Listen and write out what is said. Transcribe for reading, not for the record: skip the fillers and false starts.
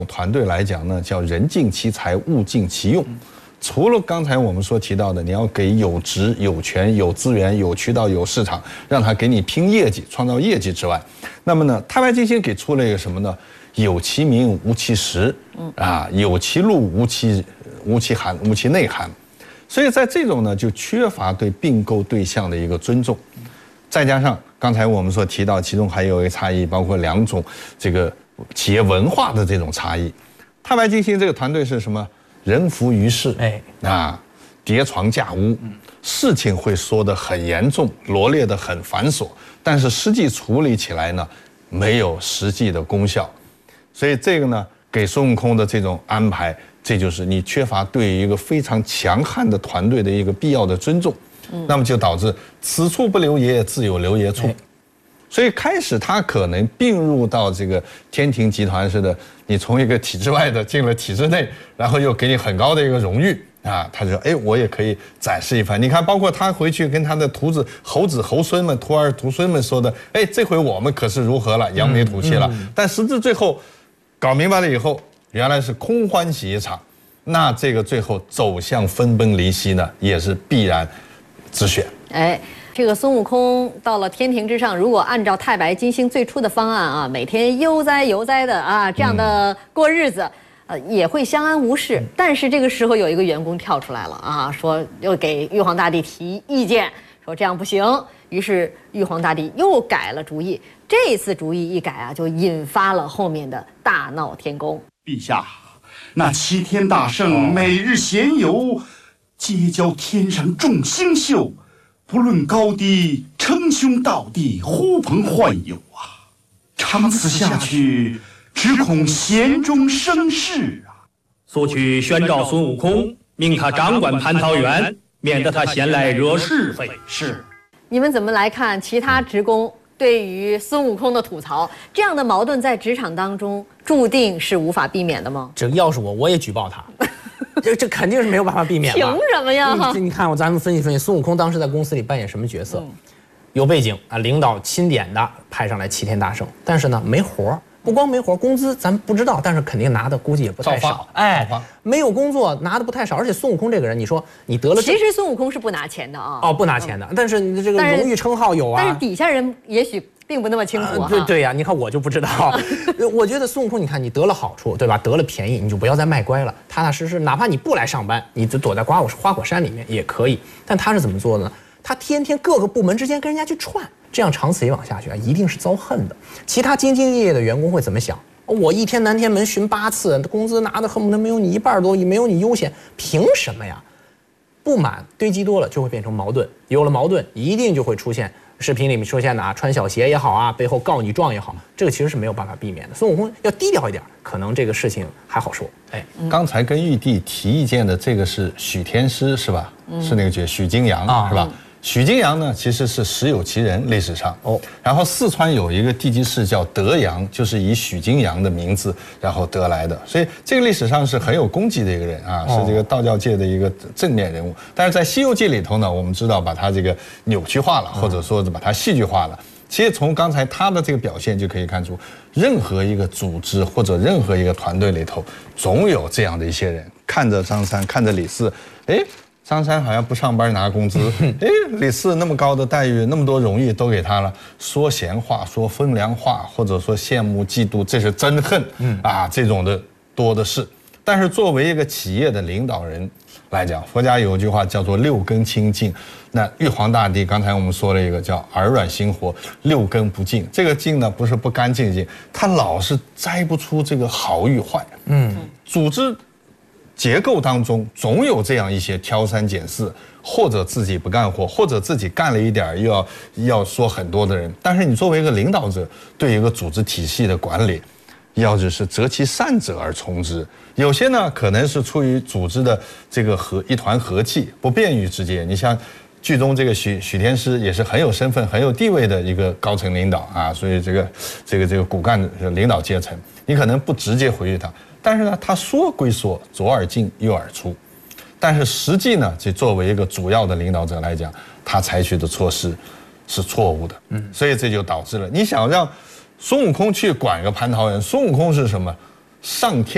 团队来讲呢，叫人尽其才，物尽其用。除了刚才我们所提到的，你要给有职、有权、有资源、有渠道、有市场，让他给你拼业绩、创造业绩之外，那么呢，太白金星给出了一个什么呢？有其名，无其实，有其路，无其涵，无其内涵。所以在这种呢，就缺乏对并购对象的一个尊重，再加上刚才我们所提到，其中还有一个差异，包括2种这个企业文化的这种差异。太白金星这个团队是什么？人浮于事，叠床架屋，事情会说得很严重，罗列得很繁琐，但是实际处理起来呢，没有实际的功效。所以这个呢，给孙悟空的这种安排，这就是你缺乏对于一个非常强悍的团队的一个必要的尊重，那么就导致此处不留爷，自有留爷处。所以开始他可能并入到这个天庭集团似的，你从一个体制外的进了体制内，然后又给你很高的一个荣誉啊，他就说，我也可以展示一番。你看，包括他回去跟他的徒子、猴子、猴孙们、徒儿、徒孙们说的，这回我们可是如何了，扬眉吐气了。但实质最后搞明白了以后，原来是空欢喜一场，那这个最后走向分崩离析呢，也是必然之选。 这个孙悟空到了天庭之上，如果按照太白金星最初的方案啊，每天悠哉悠哉的啊这样的过日子，也会相安无事。但是这个时候有一个员工跳出来了啊，说又给玉皇大帝提意见，说这样不行。于是玉皇大帝又改了主意，这次主意一改啊，就引发了后面的大闹天宫。 陛下，那齐天大圣每日闲游，结交天上众星宿。不论高低，称兄道弟，呼朋唤友啊！长此下去，只恐弦中生事啊！ 速去宣召孙悟空，命他掌管蟠桃园，免得他闲来惹是非。 是。 你们怎么来看其他职工对于孙悟空的吐槽？这样的矛盾在职场当中注定是无法避免的吗？ 这要是我也举报他。这肯定是没有办法避免的。 凭什么呀？ 你看，咱们分析分析，孙悟空当时在公司里扮演什么角色？有背景啊，领导钦点的派上来齐天大圣，但是呢没活，不光没活，工资咱不知道，但是肯定拿的估计也不太少。没有工作拿的不太少，而且孙悟空这个人，你说你得了， 其实孙悟空是不拿钱的啊。 不拿钱的，但是你这个荣誉称号有啊。 但是底下人也许并不那么清楚对呀，你看我就不知道。我觉得孙悟空，你看你得了好处，对吧？得了便宜，你就不要再卖乖了，踏踏实实，哪怕你不来上班，你就躲在花果山里面也可以。但他是怎么做的呢？他天天各个部门之间跟人家去串，这样长此以往下去啊，一定是遭恨的。其他兢兢业业的员工会怎么想？我一天南天门巡8次，工资拿的恨不得没有你1半多，没有你悠闲，凭什么呀？不满堆积多了就会变成矛盾，有了矛盾一定就会出现视频里面出现的穿小鞋也好啊，背后告你状也好，这个其实是没有办法避免的。孙悟空要低调一点，可能这个事情还好说。 刚才跟玉帝提意见的这个是许天师是吧？是那个角许金阳是吧？许金阳呢，其实是实有其人，历史上然后四川有一个地级市叫德阳，就是以许金阳的名字然后得来的，所以这个历史上是很有功绩的一个人啊，是这个道教界的一个正面人物。但是在《西游记》里头呢，我们知道把他这个扭曲化了，或者说把他戏剧化了。其实从刚才他的这个表现就可以看出，任何一个组织或者任何一个团队里头，总有这样的一些人，看着张三，看着李四，张三好像不上班拿工资，李四那么高的待遇，那么多荣誉都给他了，说闲话，说风凉话，或者说羡慕嫉妒，这是真恨，这种的多的是。但是作为一个企业的领导人来讲，佛家有一句话叫做6根清净。那玉皇大帝刚才我们说了一个叫耳软心活，6根不净。这个净呢不是不干净净，他老是摘不出这个好与坏。组织结构当中总有这样一些挑三拣四，或者自己不干活，或者自己干了一点又要说很多的人。但是你作为一个领导者，对一个组织体系的管理，要就是择其善者而从之。有些呢可能是出于组织的这个一团和气，不便于直接。你像剧中这个许天师也是很有身份、很有地位的一个高层领导啊，所以这个骨干领导阶层，你可能不直接回应他。但是呢，他说归说，左耳进右耳出，但是实际呢，这作为一个主要的领导者来讲，他采取的措施是错误的。所以这就导致了，你想让孙悟空去管个蟠桃园，孙悟空是什么？上天。